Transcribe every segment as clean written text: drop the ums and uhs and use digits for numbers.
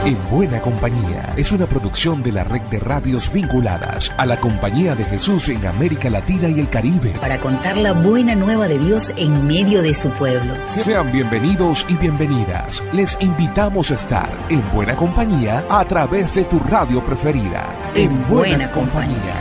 En Buena Compañía es una producción de la red de radios vinculadas a la Compañía de Jesús en América Latina y el Caribe. Para contar la buena nueva de Dios en medio de su pueblo. Sean bienvenidos y bienvenidas. Les invitamos a estar en Buena Compañía a través de tu radio preferida. En Buena Compañía.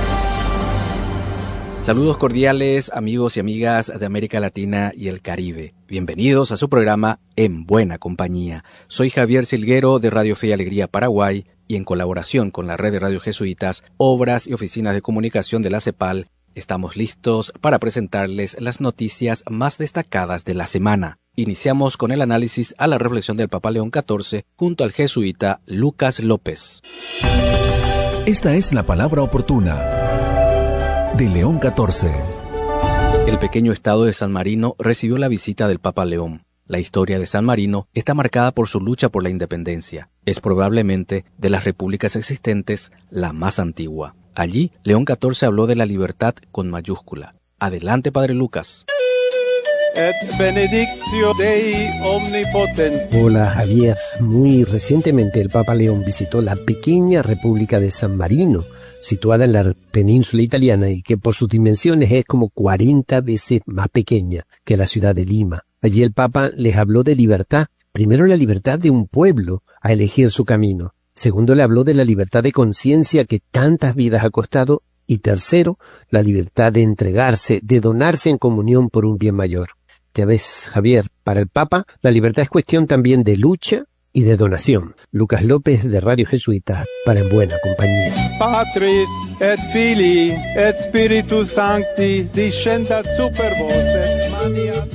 Saludos cordiales, amigos y amigas de América Latina y el Caribe. Bienvenidos a su programa En Buena Compañía. Soy Javier Silguero de Radio Fe y Alegría Paraguay y en colaboración con la red de radios jesuitas, obras y oficinas de comunicación de la CEPAL, estamos listos para presentarles las noticias más destacadas de la semana. Iniciamos con el análisis a la reflexión del Papa León XIV junto al jesuita Lucas López. Esta es la palabra oportuna de León XIV. El pequeño estado de San Marino recibió la visita del Papa León. La historia de San Marino está marcada por su lucha por la independencia. Es probablemente, de las repúblicas existentes, la más antigua. Allí, León XIV habló de la libertad con mayúscula. Adelante, Padre Lucas. Et benedictio Dei omnipotenti. Hola Javier, muy recientemente el Papa León visitó la pequeña República de San Marino, situada en la península italiana y que por sus dimensiones es como 40 veces más pequeña que la ciudad de Lima. Allí el Papa les habló de libertad. Primero, la libertad de un pueblo a elegir su camino. Segundo, le habló de la libertad de conciencia que tantas vidas ha costado. Y tercero, la libertad de entregarse, de donarse en comunión por un bien mayor. Ya ves, Javier, para el Papa, la libertad es cuestión también de lucha y de donación. Lucas López de Radio Jesuita para En Buena Compañía. Patris et Filii et Spiritus Sancti descendat super vos et maniat.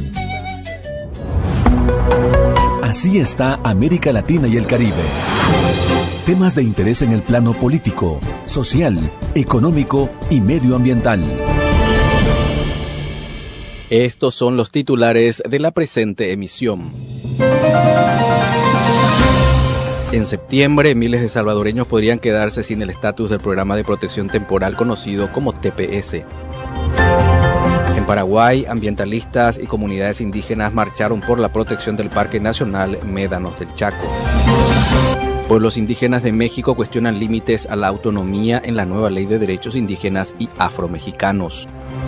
Así está América Latina y el Caribe. Temas de interés en el plano político, social, económico y medioambiental. Estos son los titulares de la presente emisión. En septiembre, miles de salvadoreños podrían quedarse sin el estatus del programa de protección temporal conocido como TPS. En Paraguay, ambientalistas y comunidades indígenas marcharon por la protección del Parque Nacional Médanos del Chaco. Pueblos indígenas de México cuestionan límites a la autonomía en la nueva Ley de Derechos Indígenas y Afromexicanos.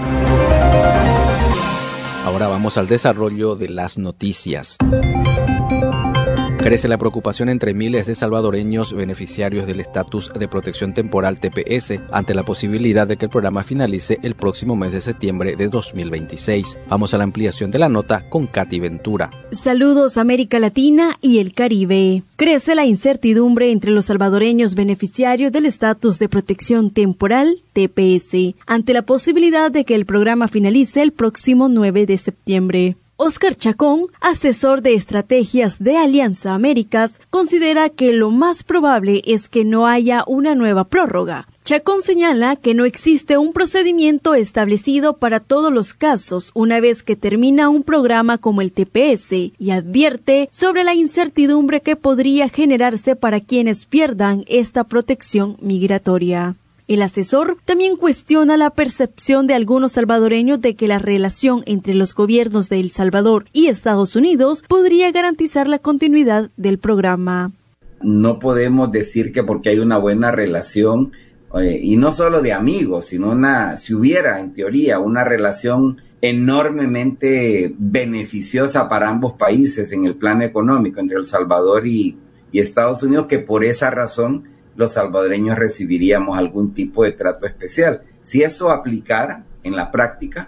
Ahora vamos al desarrollo de las noticias. Crece la preocupación entre miles de salvadoreños beneficiarios del estatus de protección temporal TPS ante la posibilidad de que el programa finalice el próximo mes de septiembre de 2026. Vamos a la ampliación de la nota con Katy Ventura. Saludos América Latina y el Caribe. Crece la incertidumbre entre los salvadoreños beneficiarios del estatus de protección temporal TPS ante la posibilidad de que el programa finalice el próximo 9 de septiembre. Oscar Chacón, asesor de estrategias de Alianza Américas, considera que lo más probable es que no haya una nueva prórroga. Chacón señala que no existe un procedimiento establecido para todos los casos una vez que termina un programa como el TPS y advierte sobre la incertidumbre que podría generarse para quienes pierdan esta protección migratoria. El asesor también cuestiona la percepción de algunos salvadoreños de que la relación entre los gobiernos de El Salvador y Estados Unidos podría garantizar la continuidad del programa. No podemos decir que porque hay una buena relación, y no solo de amigos, sino si hubiera en teoría una relación enormemente beneficiosa para ambos países en el plano económico entre El Salvador y Estados Unidos, que por esa razón los salvadoreños recibiríamos algún tipo de trato especial. Si eso aplicara en la práctica,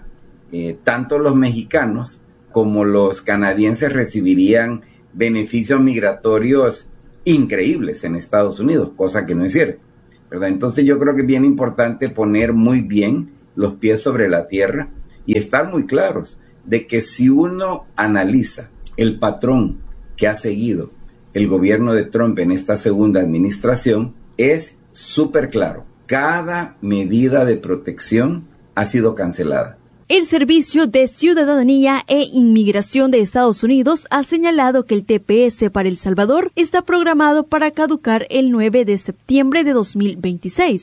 tanto los mexicanos como los canadienses recibirían beneficios migratorios increíbles en Estados Unidos, cosa que no es cierto, ¿verdad? Entonces yo creo que es bien importante poner muy bien los pies sobre la tierra y estar muy claros de que si uno analiza el patrón que ha seguido el gobierno de Trump en esta segunda administración, es súper claro. Cada medida de protección ha sido cancelada. El Servicio de Ciudadanía e Inmigración de Estados Unidos ha señalado que el TPS para El Salvador está programado para caducar el 9 de septiembre de 2026.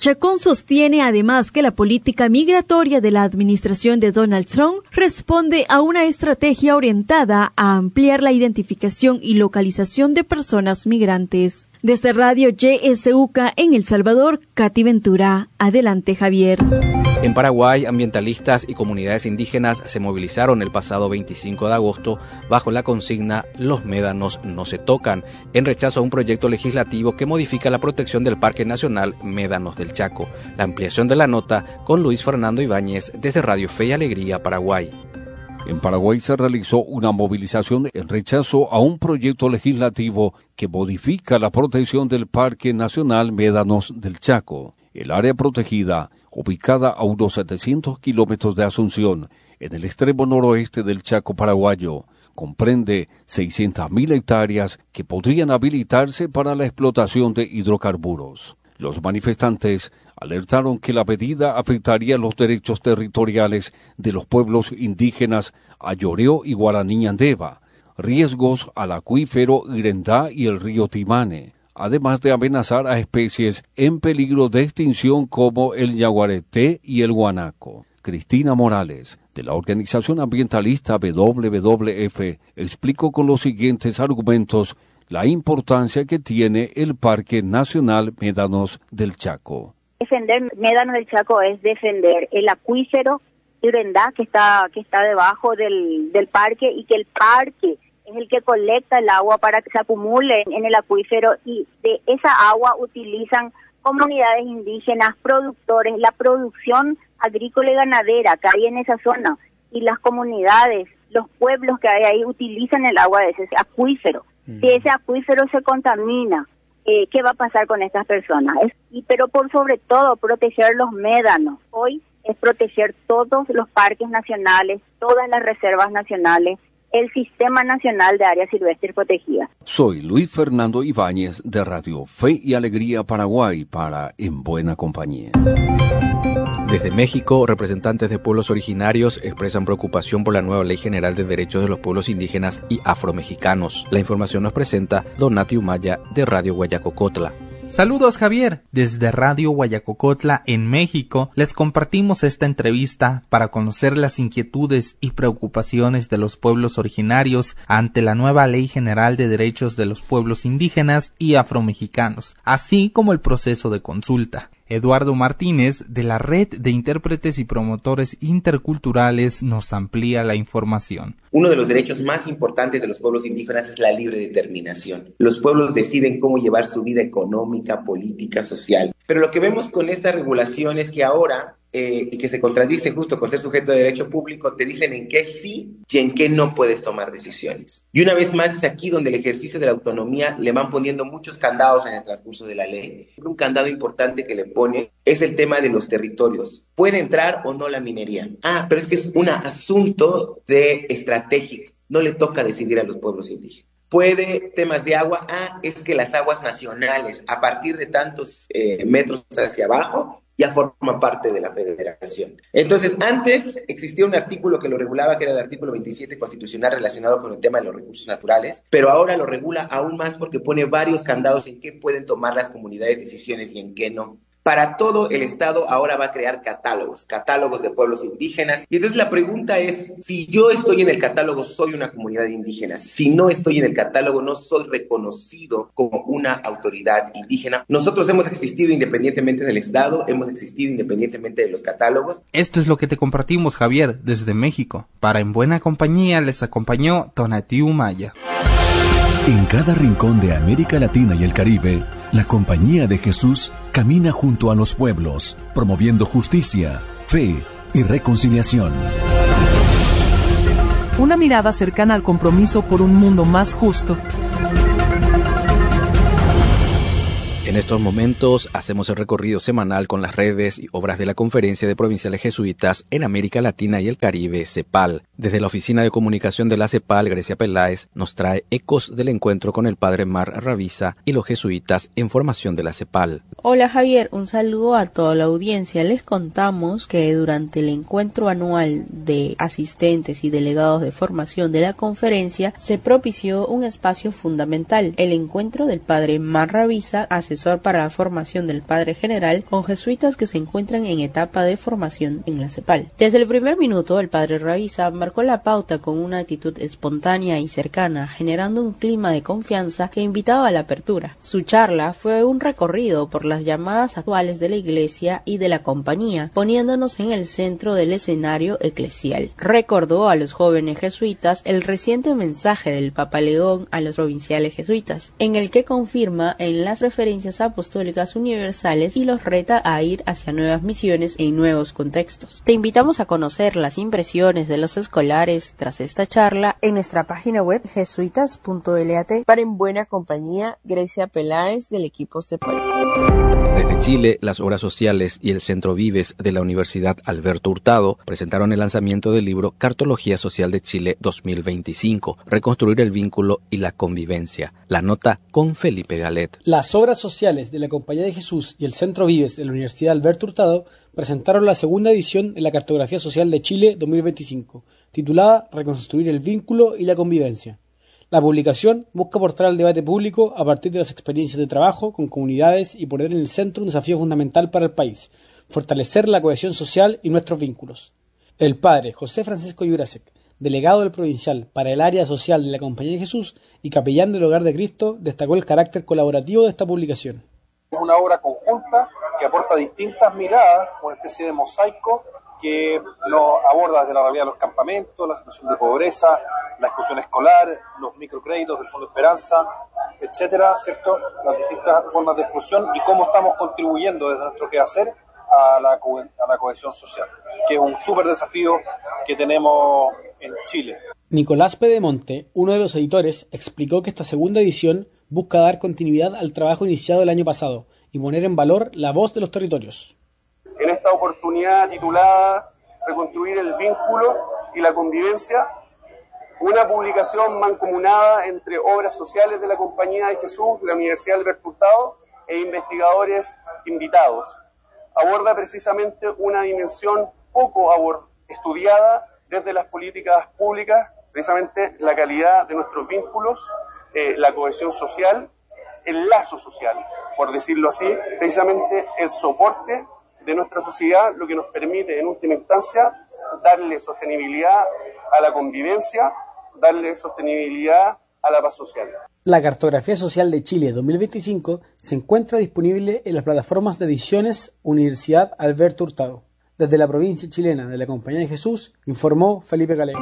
Chacón sostiene además que la política migratoria de la administración de Donald Trump responde a una estrategia orientada a ampliar la identificación y localización de personas migrantes. Desde Radio YSUK en El Salvador, Katy Ventura. Adelante, Javier. En Paraguay, ambientalistas y comunidades indígenas se movilizaron el pasado 25 de agosto bajo la consigna «Los médanos no se tocan», en rechazo a un proyecto legislativo que modifica la protección del Parque Nacional Médanos del Chaco. La ampliación de la nota con Luis Fernando Ibáñez desde Radio Fe y Alegría, Paraguay. En Paraguay se realizó una movilización en rechazo a un proyecto legislativo que modifica la protección del Parque Nacional Médanos del Chaco. El área protegida, ubicada a unos 700 kilómetros de Asunción, en el extremo noroeste del Chaco paraguayo, comprende 600.000 hectáreas que podrían habilitarse para la explotación de hidrocarburos. Los manifestantes alertaron que la medida afectaría los derechos territoriales de los pueblos indígenas Ayoreo y Guaraní Andeva, riesgos al acuífero Irendá y el río Timane, además de amenazar a especies en peligro de extinción como el yaguareté y el guanaco. Cristina Morales, de la organización ambientalista WWF, explicó con los siguientes argumentos la importancia que tiene el Parque Nacional Médanos del Chaco. Defender Médanos del Chaco es defender el acuífero Irendá que está debajo del parque, y que el parque es el que colecta el agua para que se acumule en el acuífero, y de esa agua utilizan comunidades indígenas, productores, la producción agrícola y ganadera que hay en esa zona, y las comunidades, los pueblos que hay ahí utilizan el agua de ese acuífero. Si ese acuífero se contamina, ¿qué va a pasar con estas personas? Pero por sobre todo, proteger los médanos. Hoy es proteger todos los parques nacionales, todas las reservas nacionales, el Sistema Nacional de Áreas Silvestres Protegidas. Soy Luis Fernando Ibáñez de Radio Fe y Alegría Paraguay para En Buena Compañía. Desde México, representantes de pueblos originarios expresan preocupación por la nueva Ley General de Derechos de los Pueblos Indígenas y Afromexicanos. La información nos presenta Donati Umaya de Radio Guayacocotla. Saludos, Javier. Desde Radio Guayacocotla en México les compartimos esta entrevista para conocer las inquietudes y preocupaciones de los pueblos originarios ante la nueva Ley General de Derechos de los Pueblos Indígenas y Afromexicanos, así como el proceso de consulta. Eduardo Martínez, de la Red de Intérpretes y Promotores Interculturales, nos amplía la información. Uno de los derechos más importantes de los pueblos indígenas es la libre determinación. Los pueblos deciden cómo llevar su vida económica, política, social. Pero lo que vemos con esta regulación es que ahora, y que se contradice justo con ser sujeto de derecho público, te dicen en qué sí y en qué no puedes tomar decisiones. Y una vez más es aquí donde el ejercicio de la autonomía le van poniendo muchos candados en el transcurso de la ley. Un candado importante que le pone es el tema de los territorios. ¿Puede entrar o no la minería? Pero es que es un asunto de estratégico. No le toca decidir a los pueblos indígenas. ¿Puede temas de agua? Es que las aguas nacionales, a partir de tantos metros hacia abajo, ya forma parte de la federación. Entonces, antes existía un artículo que lo regulaba, que era el artículo 27 constitucional relacionado con el tema de los recursos naturales, pero ahora lo regula aún más porque pone varios candados en qué pueden tomar las comunidades decisiones y en qué no. Para todo el Estado ahora va a crear catálogos de pueblos indígenas. Y entonces la pregunta es, si yo estoy en el catálogo, soy una comunidad indígena. Si no estoy en el catálogo, no soy reconocido como una autoridad indígena. Nosotros hemos existido independientemente del Estado, hemos existido independientemente de los catálogos. Esto es lo que te compartimos, Javier, desde México. Para En Buena Compañía les acompañó Donati Umaya. En cada rincón de América Latina y el Caribe, la Compañía de Jesús camina junto a los pueblos, promoviendo justicia, fe y reconciliación. Una mirada cercana al compromiso por un mundo más justo. En estos momentos hacemos el recorrido semanal con las redes y obras de la Conferencia de Provinciales Jesuitas en América Latina y el Caribe, CEPAL. Desde la Oficina de Comunicación de la CEPAL, Grecia Peláez nos trae ecos del encuentro con el Padre Mar Ravisa y los jesuitas en formación de la CEPAL. Hola Javier, un saludo a toda la audiencia. Les contamos que durante el encuentro anual de asistentes y delegados de formación de la conferencia se propició un espacio fundamental, el encuentro del Padre Mar Ravisa, asesor asesor para la formación del padre general con jesuitas que se encuentran en etapa de formación en la CEPAL. Desde el primer minuto, el padre Ravisa marcó la pauta con una actitud espontánea y cercana, generando un clima de confianza que invitaba a la apertura. Su charla fue un recorrido por las llamadas actuales de la Iglesia y de la compañía, poniéndonos en el centro del escenario eclesial. Recordó a los jóvenes jesuitas el reciente mensaje del Papa León a los provinciales jesuitas, en el que confirma en las referencias apostólicas universales y los reta a ir hacia nuevas misiones en nuevos contextos. Te invitamos a conocer las impresiones de los escolares tras esta charla en nuestra página web jesuitas.lat. Para En Buena Compañía, Grecia Peláez del equipo CEPAL. Desde Chile, las obras sociales y el Centro Vives de la Universidad Alberto Hurtado presentaron el lanzamiento del libro Cartología Social de Chile 2025, Reconstruir el vínculo y la convivencia. La nota con Felipe Galet. Las obras sociales de la Compañía de Jesús y el Centro Vives de la Universidad Alberto Hurtado presentaron la segunda edición de la Cartografía Social de Chile 2025, titulada Reconstruir el vínculo y la convivencia. La publicación busca aportar al debate público a partir de las experiencias de trabajo con comunidades y poner en el centro un desafío fundamental para el país, fortalecer la cohesión social y nuestros vínculos. El padre José Francisco Yurasek, delegado del provincial para el área social de la Compañía de Jesús y capellán del Hogar de Cristo, destacó el carácter colaborativo de esta publicación. Es una obra conjunta que aporta distintas miradas, una especie de mosaico que lo aborda desde la realidad de los campamentos, la situación de pobreza, la exclusión escolar, los microcréditos del Fondo Esperanza, etcétera, ¿cierto? Las distintas formas de exclusión y cómo estamos contribuyendo desde nuestro quehacer a la cohesión social, que es un súper desafío que tenemos en Chile. Nicolás Pedemonte, uno de los editores, explicó que esta segunda edición busca dar continuidad al trabajo iniciado el año pasado y poner en valor la voz de los territorios. En esta oportunidad titulada Reconstruir el vínculo y la convivencia, una publicación mancomunada entre obras sociales de la Compañía de Jesús, la Universidad Alberto Hurtado e investigadores invitados. Aborda precisamente una dimensión poco estudiada desde las políticas públicas, precisamente la calidad de nuestros vínculos, la cohesión social, el lazo social, por decirlo así, precisamente el soporte de nuestra sociedad, lo que nos permite en última instancia darle sostenibilidad a la convivencia, darle sostenibilidad a la paz social. La Cartografía Social de Chile 2025 se encuentra disponible en las plataformas de ediciones Universidad Alberto Hurtado. Desde la provincia chilena de la Compañía de Jesús, informó Felipe Galet.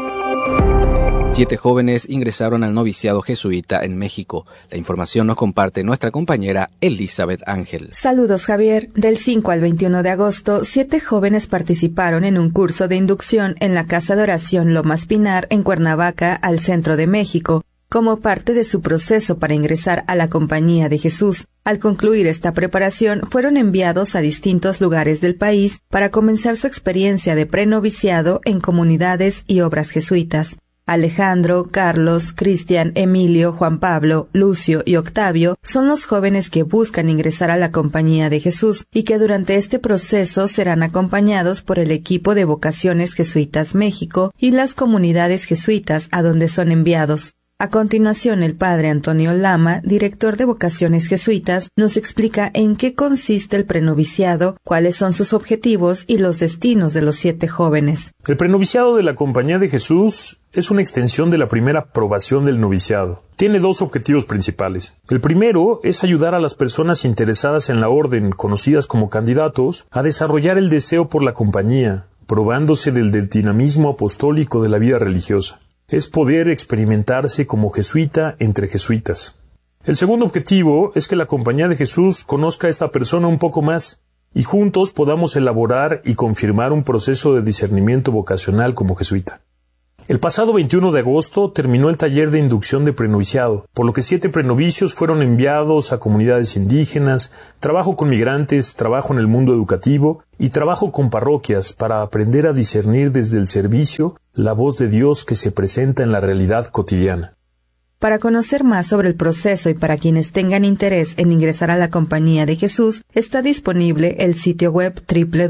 7 jóvenes ingresaron al noviciado jesuita en México. La información nos comparte nuestra compañera Elizabeth Ángel. Saludos, Javier. Del 5 al 21 de agosto, 7 jóvenes participaron en un curso de inducción en la Casa de Oración Lomas Pinar en Cuernavaca, al centro de México, como parte de su proceso para ingresar a la Compañía de Jesús. Al concluir esta preparación, fueron enviados a distintos lugares del país para comenzar su experiencia de prenoviciado en comunidades y obras jesuitas. Alejandro, Carlos, Cristian, Emilio, Juan Pablo, Lucio y Octavio son los jóvenes que buscan ingresar a la Compañía de Jesús y que durante este proceso serán acompañados por el equipo de Vocaciones Jesuitas México y las comunidades jesuitas a donde son enviados. A continuación, el padre Antonio Lama, director de Vocaciones Jesuitas, nos explica en qué consiste el prenoviciado, cuáles son sus objetivos y los destinos de los 7 jóvenes. El prenoviciado de la Compañía de Jesús es una extensión de la primera probación del noviciado. Tiene 2 objetivos principales. El primero es ayudar a las personas interesadas en la orden, conocidas como candidatos, a desarrollar el deseo por la compañía, probándose del dinamismo apostólico de la vida religiosa. Es poder experimentarse como jesuita entre jesuitas. El segundo objetivo es que la Compañía de Jesús conozca a esta persona un poco más y juntos podamos elaborar y confirmar un proceso de discernimiento vocacional como jesuita. El pasado 21 de agosto terminó el taller de inducción de prenoviciado, por lo que 7 prenovicios fueron enviados a comunidades indígenas, trabajo con migrantes, trabajo en el mundo educativo y trabajo con parroquias para aprender a discernir desde el servicio la voz de Dios que se presenta en la realidad cotidiana. Para conocer más sobre el proceso y para quienes tengan interés en ingresar a la Compañía de Jesús, está disponible el sitio web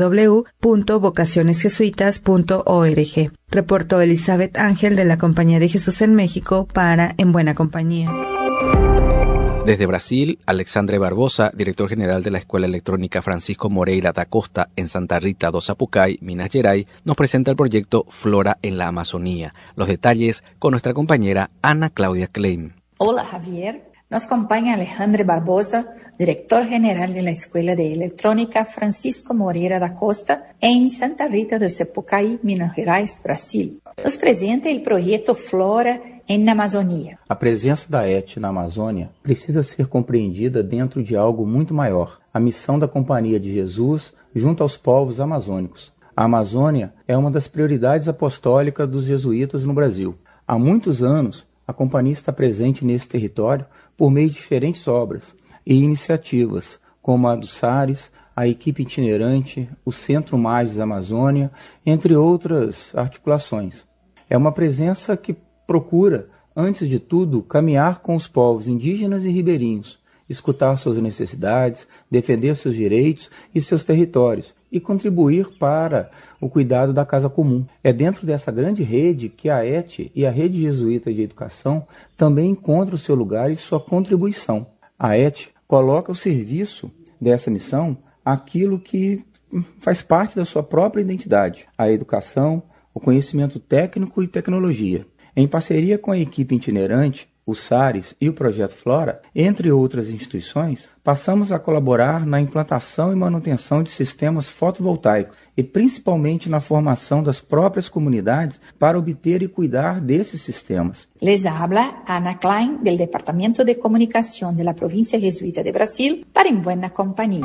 www.vocacionesjesuitas.org. Reportó Elizabeth Ángel de la Compañía de Jesús en México para En Buena Compañía. Desde Brasil, Alexandre Barbosa, director general de la Escuela Electrónica Francisco Moreira da Costa en Santa Rita do Sapucai, Minas Gerais, nos presenta el proyecto Flora en la Amazonía. Los detalles con nuestra compañera Ana Claudia Klein. Hola Javier, nos acompaña Alexandre Barbosa, director general de la Escuela de Electrónica Francisco Moreira da Costa en Santa Rita do Sapucai, Minas Gerais, Brasil. Nos presenta o projeto Flora na Amazônia. A presença da ET na Amazônia precisa ser compreendida dentro de algo muito maior, a missão da Companhia de Jesus junto aos povos amazônicos. A Amazônia é uma das prioridades apostólicas dos jesuítas no Brasil. Há muitos anos, a companhia está presente nesse território por meio de diferentes obras e iniciativas, como a do SARES, a equipe itinerante, o Centro Mais Amazônia, entre outras articulações. É uma presença que procura, antes de tudo, caminhar com os povos indígenas e ribeirinhos, escutar suas necessidades, defender seus direitos e seus territórios e contribuir para o cuidado da casa comum. É dentro dessa grande rede que a ET e a Rede Jesuíta de Educação também encontram o seu lugar e sua contribuição. A ET coloca ao serviço dessa missão aquilo que faz parte da sua própria identidade, a educação, o conhecimento técnico e tecnologia. Em parceria com a equipe itinerante, o SARES e o Projeto Flora, entre outras instituições, passamos a colaborar na implantação e manutenção de sistemas fotovoltaicos e principalmente na formação das próprias comunidades para obter e cuidar desses sistemas. Les habla Ana Klein, del Departamento de Comunicación de la Provincia Jesuita de Brasil, para En Buena Compañía.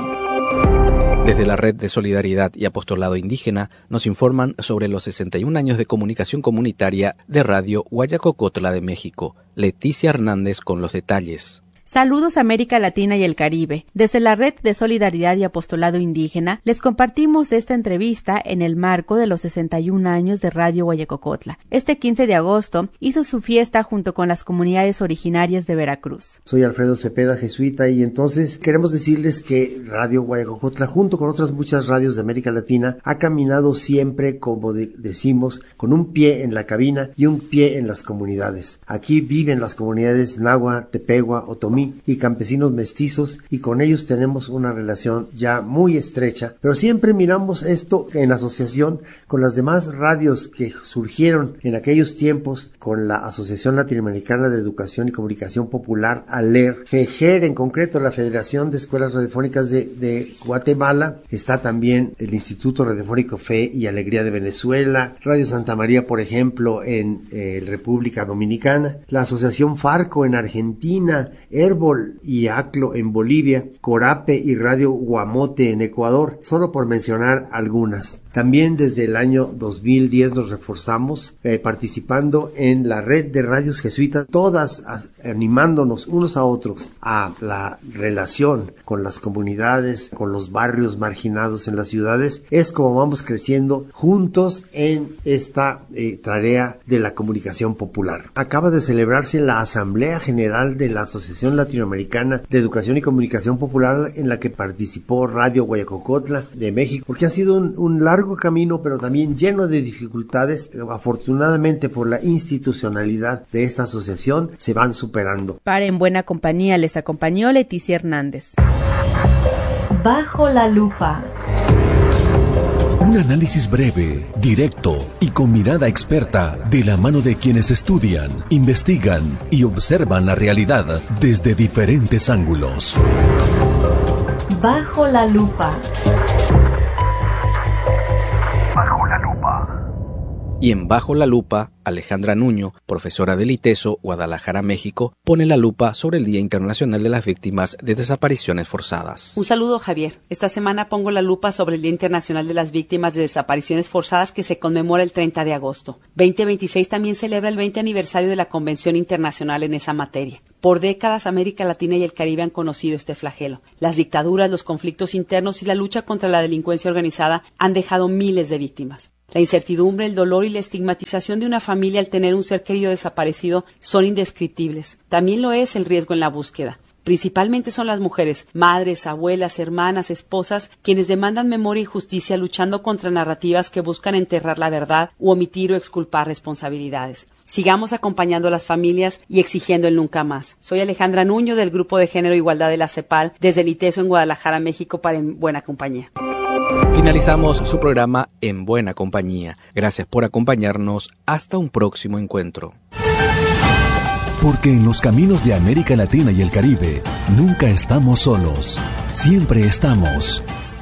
Desde la Red de Solidaridad y Apostolado Indígena nos informan sobre los 61 años de comunicación comunitaria de Radio Guayacocotla de México. Leticia Hernández con los detalles. Saludos América Latina y el Caribe. Desde la Red de Solidaridad y Apostolado Indígena les compartimos esta entrevista en el marco de los 61 años de Radio Guayacocotla. Este 15 de agosto hizo su fiesta junto con las comunidades originarias de Veracruz. Soy Alfredo Cepeda, jesuita, y entonces queremos decirles que Radio Guayacocotla, junto con otras muchas radios de América Latina, ha caminado siempre, como decimos, con un pie en la cabina y un pie en las comunidades. Aquí viven las comunidades Nahua, Tepehua, Otomí y campesinos mestizos, y con ellos tenemos una relación ya muy estrecha, pero siempre miramos esto en asociación con las demás radios que surgieron en aquellos tiempos, con la Asociación Latinoamericana de Educación y Comunicación Popular, ALER, FEJER, en concreto la Federación de Escuelas Radiofónicas de Guatemala, está también el Instituto Radiofónico Fe y Alegría de Venezuela, Radio Santa María, por ejemplo, en República Dominicana, la Asociación Farco en Argentina, Herbol y ACLO en Bolivia, Corape y Radio Guamote en Ecuador, solo por mencionar algunas. También desde el año 2010 nos reforzamos participando en la red de radios jesuitas, todas animándonos unos a otros a la relación con las comunidades, con los barrios marginados en las ciudades. Es como vamos creciendo juntos en esta tarea de la comunicación popular. Acaba de celebrarse la Asamblea General de la Asociación Latinoamericana de Educación y Comunicación Popular, en la que participó Radio Guayacocotla de México, porque ha sido un largo camino, pero también lleno de dificultades. Afortunadamente, por la institucionalidad de esta asociación, se van superando. Para En Buena Compañía les acompañó Leticia Hernández. Bajo la lupa. Un análisis breve, directo y con mirada experta de la mano de quienes estudian, investigan y observan la realidad desde diferentes ángulos. Bajo la lupa. Y en Bajo la Lupa, Alejandra Nuño, profesora del ITESO, Guadalajara, México, pone la lupa sobre el Día Internacional de las Víctimas de Desapariciones Forzadas. Un saludo, Javier. Esta semana pongo la lupa sobre el Día Internacional de las Víctimas de Desapariciones Forzadas, que se conmemora el 30 de agosto. 2026 también celebra el 20 aniversario de la Convención Internacional en esa materia. Por décadas, América Latina y el Caribe han conocido este flagelo. Las dictaduras, los conflictos internos y la lucha contra la delincuencia organizada han dejado miles de víctimas. La incertidumbre, el dolor y la estigmatización de una familia al tener un ser querido desaparecido son indescriptibles. También lo es el riesgo en la búsqueda. Principalmente son las mujeres, madres, abuelas, hermanas, esposas, quienes demandan memoria y justicia luchando contra narrativas que buscan enterrar la verdad u omitir o exculpar responsabilidades. Sigamos acompañando a las familias y exigiendo el nunca más. Soy Alejandra Nuño del Grupo de Género e Igualdad de la CEPAL desde el ITESO en Guadalajara, México, para En Buena Compañía. Finalizamos su programa En Buena Compañía. Gracias por acompañarnos. Hasta un próximo encuentro. Porque en los caminos de América Latina y el Caribe nunca estamos solos. Siempre estamos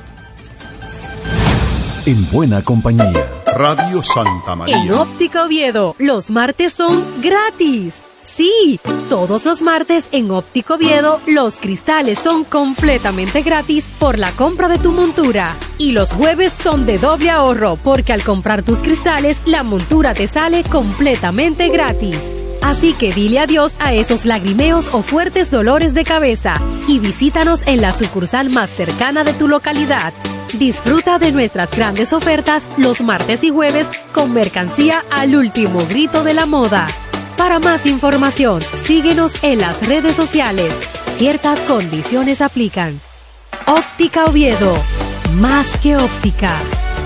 en buena compañía. Radio Santa María. En Óptica Oviedo, los martes son gratis. Sí, todos los martes en Óptica Oviedo, los cristales son completamente gratis por la compra de tu montura. Y los jueves son de doble ahorro, porque al comprar tus cristales, la montura te sale completamente gratis. Así que dile adiós a esos lagrimeos o fuertes dolores de cabeza y visítanos en la sucursal más cercana de tu localidad. Disfruta de nuestras grandes ofertas los martes y jueves con mercancía al último grito de la moda. Para más información, síguenos en las redes sociales. Ciertas condiciones aplican. Óptica Oviedo, más que óptica.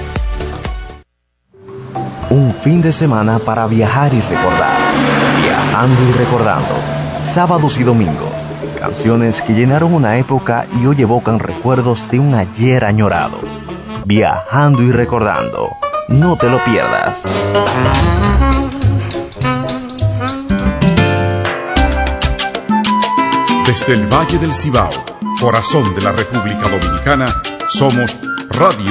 Un fin de semana para viajar y recordar. Viajando y recordando. Sábados y domingos. Canciones que llenaron una época y hoy evocan recuerdos de un ayer añorado. Viajando y recordando. No te lo pierdas. Desde el Valle del Cibao, corazón de la República Dominicana, somos Radio